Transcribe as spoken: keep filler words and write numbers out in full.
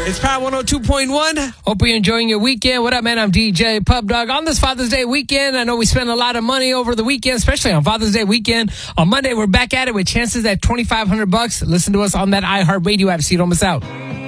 It's Power one oh two point one. Hope you're enjoying your weekend. What up, man? I'm D J Pub Dog. On this Father's Day weekend, I know we spent a lot of money over the weekend, especially on Father's Day weekend. On Monday, we're back at it with chances at twenty-five hundred bucks. Listen to us on that iHeartRadio app so you don't miss out.